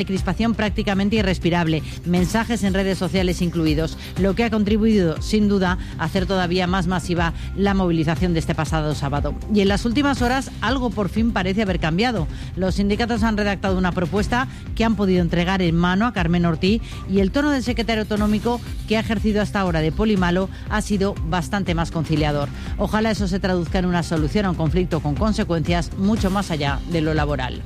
de crispación prácticamente irrespirable, mensajes en redes sociales incluidos, lo que ha contribuido sin duda a hacer todavía más masiva la movilización de este pasado sábado. Y en las últimas horas algo por fin parece haber cambiado. Los sindicatos han redactado una propuesta que han podido entregar en mano a Carmen Ortiz y el tono del secretario autonómico que ha ejercido hasta ahora de Poli Malo ha sido bastante más conciliador. Ojalá eso se traduzca en una solución a un conflicto con consecuencias mucho más allá de lo laboral.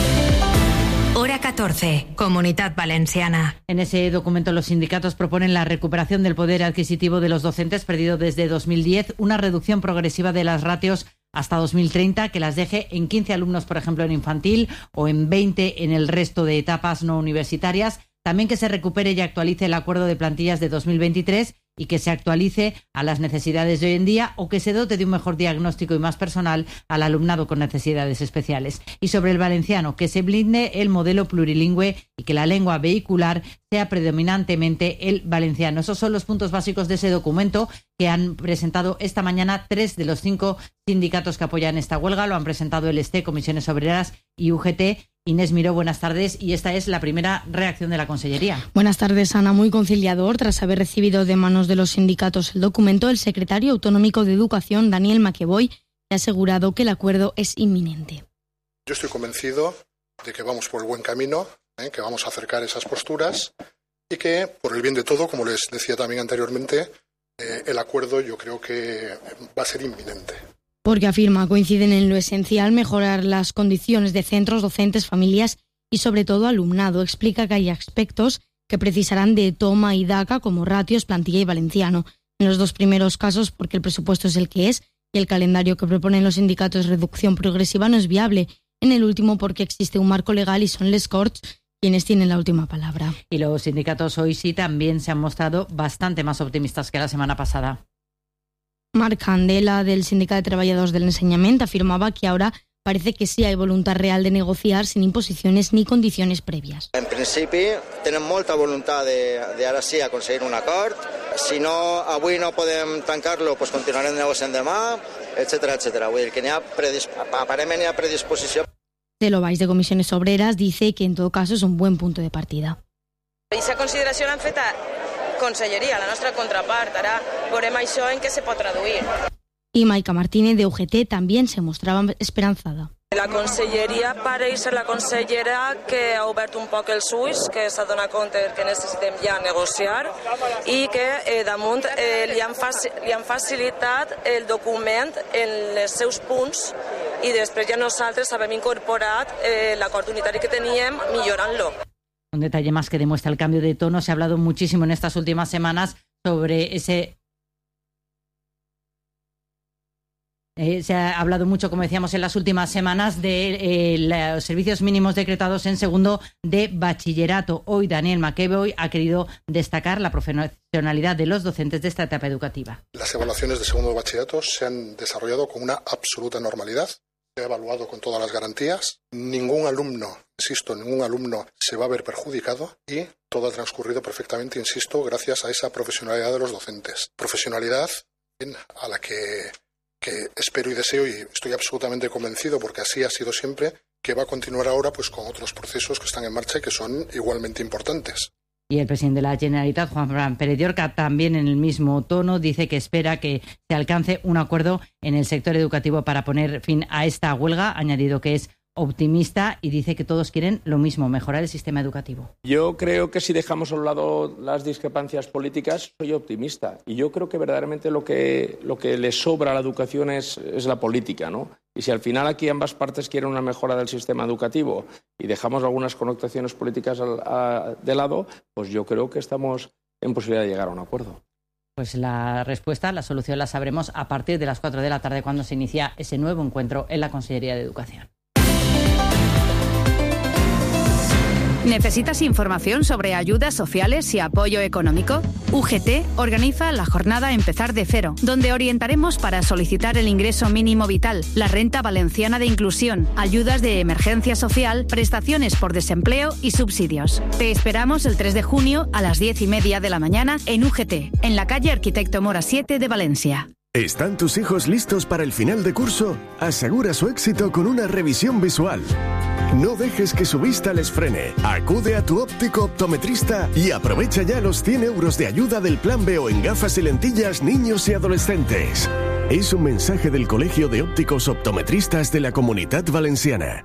Hora 14, Comunitat Valenciana. En ese documento los sindicatos proponen la recuperación del poder adquisitivo de los docentes perdido desde 2010, una reducción progresiva de las ratios hasta 2030 que las deje en 15 alumnos, por ejemplo, en infantil o en 20 en el resto de etapas no universitarias. También que se recupere y actualice el acuerdo de plantillas de 2023 y que se actualice a las necesidades de hoy en día o que se dote de un mejor diagnóstico y más personal al alumnado con necesidades especiales. Y sobre el valenciano, que se blinde el modelo plurilingüe y que la lengua vehicular sea predominantemente el valenciano. Esos son los puntos básicos de ese documento que han presentado esta mañana 3 de los 5 sindicatos que apoyan esta huelga. Lo han presentado el ST, Comisiones Obreras y UGT. Inés Miró, buenas tardes. Y esta es la primera reacción de la Consellería. Buenas tardes, Ana. Muy conciliador. Tras haber recibido de manos de los sindicatos el documento, el secretario autonómico de Educación, Daniel Maqueboy, ha asegurado que el acuerdo es inminente. Yo estoy convencido de que vamos por el buen camino, que vamos a acercar esas posturas y que, por el bien de todo, como les decía también anteriormente, el acuerdo yo creo que va a ser inminente. Porque afirma coinciden en lo esencial mejorar las condiciones de centros, docentes, familias y sobre todo alumnado. Explica que hay aspectos que precisarán de toma y daca como ratios, plantilla y valenciano. En los dos primeros casos porque el presupuesto es el que es y el calendario que proponen los sindicatos de reducción progresiva no es viable. En el último porque existe un marco legal y son les Corts quienes tienen la última palabra. Y los sindicatos hoy sí también se han mostrado bastante más optimistas que la semana pasada. Marc Candela, del Sindicat de Treballadors del Ensenyament, afirmaba que ahora parece que sí hay voluntad real de negociar sin imposiciones ni condiciones previas. En principi tenen molta voluntat de ara sí aconseguir un acord. Si no, avui no podem tancar-lo, pues continuarem negociant demà, etcétera, etcétera. Vull dir que aparentment hi ha predisposició. Celo Baix, de Comisiones Obreras, dice que en todo caso es un buen punto de partida. Aquesta consideració l'han fet a Conselleria, la nostra contrapart. Ara veurem això en què se pot traduir. Y Maica Martínez, de UGT, también se mostraba esperanzada. La Conselleria pareix ser la consellera que ha obert un poc els ulls, que s'ha donat compte que necessitem ja negociar i que damunt li han facilitat el document en els seus punts i després ja nosaltres hem incorporat l'acord unitari que teníem millorant-lo. Un detalle más que demuestra el cambio de tono. Se ha hablado muchísimo en estas últimas semanas sobre ese... se ha hablado mucho, como decíamos, en las últimas semanas de los servicios mínimos decretados en segundo de bachillerato. Hoy Daniel Maqueboy ha querido destacar la profesionalidad de los docentes de esta etapa educativa. Las evaluaciones de segundo de bachillerato se han desarrollado con una absoluta normalidad. Se ha evaluado con todas las garantías. Ningún alumno, insisto, ningún alumno se va a ver perjudicado y todo ha transcurrido perfectamente, insisto, gracias a esa profesionalidad de los docentes. Profesionalidad a la que espero y deseo, y estoy absolutamente convencido, porque así ha sido siempre, que va a continuar ahora pues con otros procesos que están en marcha y que son igualmente importantes. Y el presidente de la Generalitat, Juan Pérez Llorca, también en el mismo tono, dice que espera que se alcance un acuerdo en el sector educativo para poner fin a esta huelga. Ha añadido que es optimista y dice que todos quieren lo mismo, mejorar el sistema educativo. Yo creo que si dejamos a un lado las discrepancias políticas, soy optimista. Y yo creo que verdaderamente lo que le sobra a la educación es la política, ¿no? Y si al final aquí ambas partes quieren una mejora del sistema educativo y dejamos algunas connotaciones políticas de lado, pues yo creo que estamos en posibilidad de llegar a un acuerdo. Pues la respuesta, la solución la sabremos a partir de las 4 de la tarde cuando se inicia ese nuevo encuentro en la Consellería de Educación. ¿Necesitas información sobre ayudas sociales y apoyo económico? UGT organiza la jornada Empezar de Cero, donde orientaremos para solicitar el ingreso mínimo vital, la renta valenciana de inclusión, ayudas de emergencia social, prestaciones por desempleo y subsidios. Te esperamos el 3 de junio a las 10:30 de la mañana en UGT, en la calle Arquitecto Mora 7 de Valencia. ¿Están tus hijos listos para el final de curso? Asegura su éxito con una revisión visual. No dejes que su vista les frene. Acude a tu óptico optometrista y aprovecha ya los 100 euros de ayuda del Plan B o en gafas y lentillas niños y adolescentes. Es un mensaje del Colegio de Ópticos Optometristas de la Comunitat Valenciana.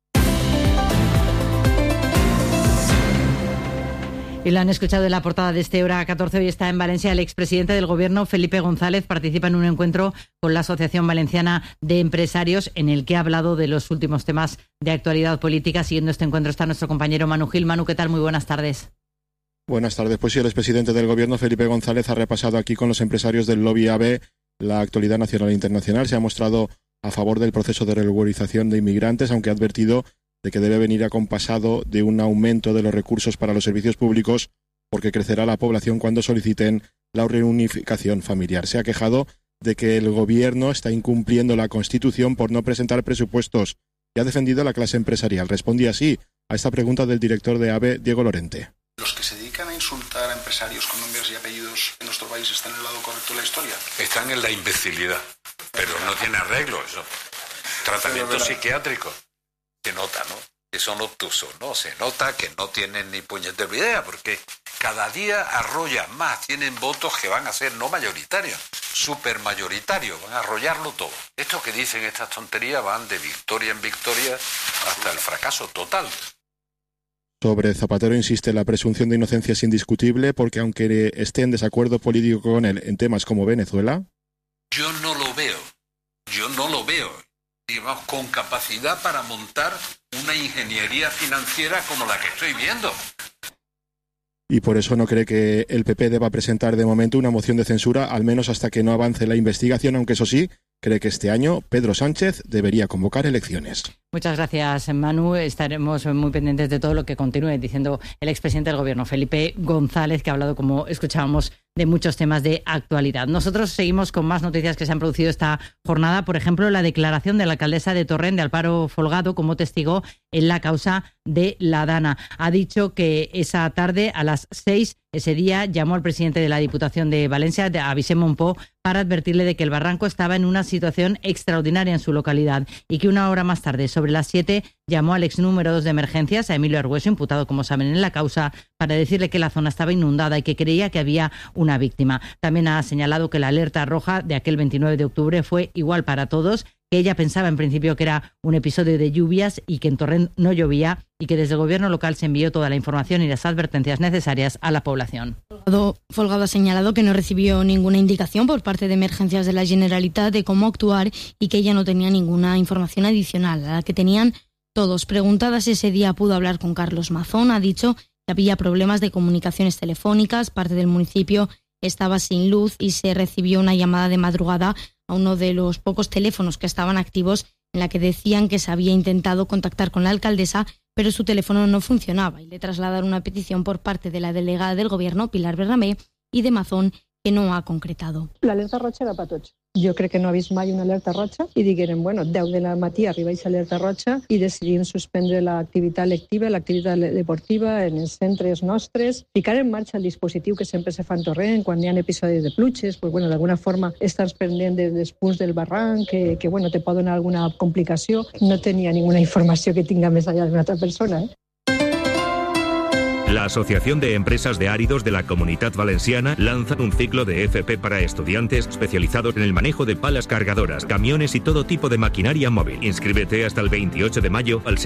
Y lo han escuchado en la portada de este Hora 14. Hoy está en Valencia el expresidente del Gobierno, Felipe González. Participa en un encuentro con la Asociación Valenciana de Empresarios en el que ha hablado de los últimos temas de actualidad política. Siguiendo este encuentro está nuestro compañero Manu Gil. Manu, ¿qué tal? Muy buenas tardes. Buenas tardes. Pues sí, el expresidente del Gobierno, Felipe González, ha repasado aquí con los empresarios del lobby AB la actualidad nacional e internacional. Se ha mostrado a favor del proceso de regularización de inmigrantes, aunque ha advertido de que debe venir acompasado de un aumento de los recursos para los servicios públicos porque crecerá la población cuando soliciten la reunificación familiar. Se ha quejado de que el Gobierno está incumpliendo la Constitución por no presentar presupuestos y ha defendido a la clase empresarial. Respondía así a esta pregunta del director de AVE, Diego Lorente. ¿Los que se dedican a insultar a empresarios con nombres y apellidos en nuestro país están en el lado correcto de la historia? Están en la imbecilidad, pero no tiene arreglo eso. Tratamiento psiquiátrico. Se nota, ¿no? Que son obtusos, ¿no? Se nota que no tienen ni puñetera idea, porque cada día arrollan más, tienen votos que van a ser no mayoritarios, supermayoritarios, van a arrollarlo todo. Estos que dicen estas tonterías van de victoria en victoria hasta el fracaso total. Sobre Zapatero insiste, la presunción de inocencia es indiscutible porque aunque esté en desacuerdo político con él en temas como Venezuela... Yo no lo veo. Digamos, con capacidad para montar una ingeniería financiera como la que estoy viendo. Y por eso no cree que el PP deba presentar de momento una moción de censura, al menos hasta que no avance la investigación, aunque eso sí, cree que este año Pedro Sánchez debería convocar elecciones. Muchas gracias, Manu. Estaremos muy pendientes de todo lo que continúe diciendo el expresidente del Gobierno, Felipe González, que ha hablado, como escuchábamos, de muchos temas de actualidad. Nosotros seguimos con más noticias que se han producido esta jornada. Por ejemplo, la declaración de la alcaldesa de Torrent, de Alparo Folgado, como testigo en la causa de la Dana. Ha dicho que esa tarde, a las 6, ese día, llamó al presidente de la Diputación de Valencia, a Vicent Monpó, para advertirle de que el barranco estaba en una situación extraordinaria en su localidad y que una hora más tarde, sobre las 7, llamó al ex número 2 de emergencias, a Emilio Argüeso, imputado, como saben, en la causa, para decirle que la zona estaba inundada y que creía que había una víctima. También ha señalado que la alerta roja de aquel 29 de octubre fue igual para todos, que ella pensaba en principio que era un episodio de lluvias y que en Torrent no llovía y que desde el gobierno local se envió toda la información y las advertencias necesarias a la población. Folgado ha señalado que no recibió ninguna indicación por parte de Emergencias de la Generalitat de cómo actuar y que ella no tenía ninguna información adicional a la que tenían todos. Preguntadas ese día pudo hablar con Carlos Mazón, ha dicho que había problemas de comunicaciones telefónicas, parte del municipio estaba sin luz y se recibió una llamada de madrugada a uno de los pocos teléfonos que estaban activos en la que decían que se había intentado contactar con la alcaldesa, pero su teléfono no funcionaba y le trasladaron una petición por parte de la delegada del Gobierno, Pilar Berramé, i de Mazón, que no ha concretado. L'alerta roja era per tots. Jo crec que no ha vist mai una alerta roja i digueren, 10 de la matí arriba aquesta alerta roja i decidim suspendre l'activitat lectiva, l'activitat deportiva en els centres nostres, ficar en marxa el dispositiu que sempre se fa en Torrent quan hi ha episodis de pluges, d'alguna forma estàs pendent dels punts del barranc, que te pot donar alguna complicació. No tenia ninguna informació que tinga més allà d'una altra persona, La Asociación de Empresas de Áridos de la Comunitat Valenciana lanza un ciclo de FP para estudiantes especializados en el manejo de palas cargadoras, camiones y todo tipo de maquinaria móvil. Inscríbete hasta el 28 de mayo al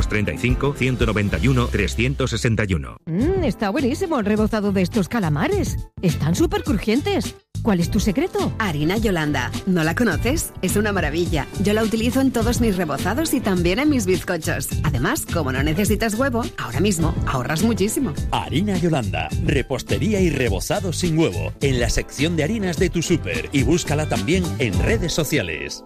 635-191-361. Está buenísimo el rebozado de estos calamares. Están súper crujientes. ¿Cuál es tu secreto? Harina Yolanda. ¿No la conoces? Es una maravilla. Yo la utilizo en todos mis rebozados y también en mis bizcochos. Además, como no necesitas huevo, ahora mismo ahorras muchísimo. Harina Yolanda. Repostería y rebozado sin huevo. En la sección de harinas de tu súper. Y búscala también en redes sociales.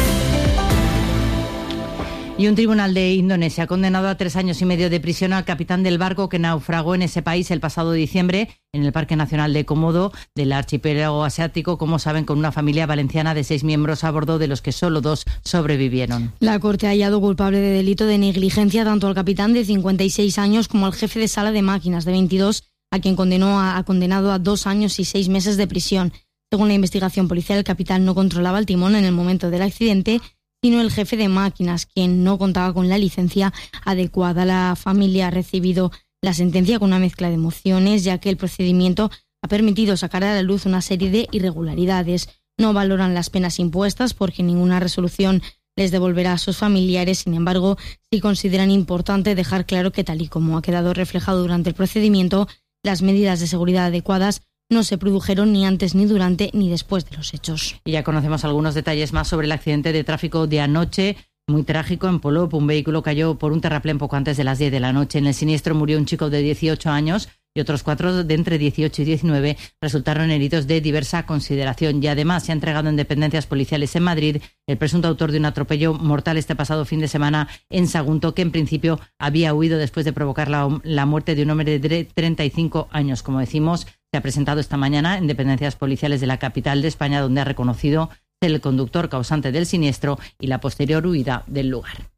Y un tribunal de Indonesia ha condenado a 3 años y medio de prisión al capitán del barco que naufragó en ese país el pasado diciembre en el Parque Nacional de Komodo del archipiélago asiático, como saben, con una familia valenciana de 6 miembros a bordo, de los que solo 2 sobrevivieron. La Corte ha hallado culpable de delito de negligencia tanto al capitán de 56 años como al jefe de sala de máquinas de 22, a quien ha condenado a 2 años y 6 meses de prisión. Según la investigación policial, el capitán no controlaba el timón en el momento del accidente. sino el jefe de máquinas, quien no contaba con la licencia adecuada. La familia ha recibido la sentencia con una mezcla de emociones, ya que el procedimiento ha permitido sacar a la luz una serie de irregularidades. No valoran las penas impuestas porque ninguna resolución les devolverá a sus familiares. Sin embargo, sí consideran importante dejar claro que, tal y como ha quedado reflejado durante el procedimiento, las medidas de seguridad adecuadas no se produjeron ni antes, ni durante, ni después de los hechos. Y ya conocemos algunos detalles más sobre el accidente de tráfico de anoche, muy trágico, en Polop. Un vehículo cayó por un terraplén poco antes de las 10 de la noche. En el siniestro murió un chico de 18 años y otros 4 de entre 18 y 19 resultaron heridos de diversa consideración. Y además se ha entregado en dependencias policiales en Madrid el presunto autor de un atropello mortal este pasado fin de semana en Sagunto, que en principio había huido después de provocar la muerte de un hombre de 35 años. Como decimos, se ha presentado esta mañana en dependencias policiales de la capital de España, donde ha reconocido ser el conductor causante del siniestro y la posterior huida del lugar.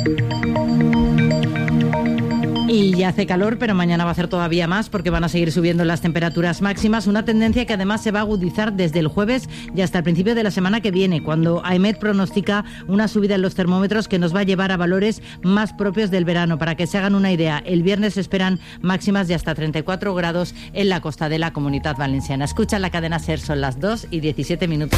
Y ya hace calor, pero mañana va a hacer todavía más porque van a seguir subiendo las temperaturas máximas, una tendencia que además se va a agudizar desde el jueves y hasta el principio de la semana que viene, cuando AEMET pronostica una subida en los termómetros que nos va a llevar a valores más propios del verano. Para que se hagan una idea, el viernes se esperan máximas de hasta 34 grados en la costa de la Comunidad Valenciana. Escucha la cadena SER, son las 2:17.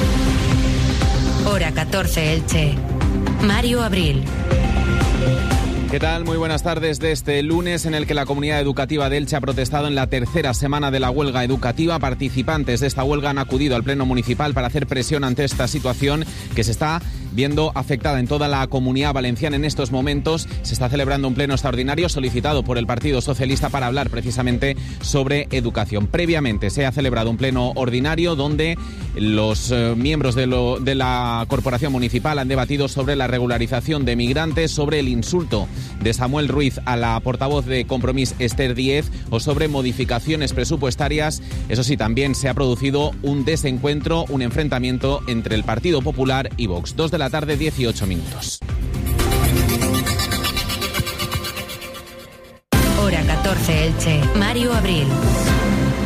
Hora 14, Elche. Mario Abril. ¿Qué tal? Muy buenas tardes de este lunes en el que la comunidad educativa de Elche ha protestado en la tercera semana de la huelga educativa. Participantes de esta huelga han acudido al Pleno Municipal para hacer presión ante esta situación que se está viendo afectada en toda la Comunidad Valenciana en estos momentos. Se está celebrando un pleno extraordinario solicitado por el Partido Socialista para hablar precisamente sobre educación. Previamente se ha celebrado un pleno ordinario donde los miembros de la Corporación Municipal han debatido sobre la regularización de migrantes, sobre el insulto de Samuel Ruiz a la portavoz de Compromís, Esther Díez, o sobre modificaciones presupuestarias. Eso sí, también se ha producido un desencuentro, un enfrentamiento entre el Partido Popular y Vox. 2 de la tarde, 18 minutos. Hora 14, Elche. Mario Abril.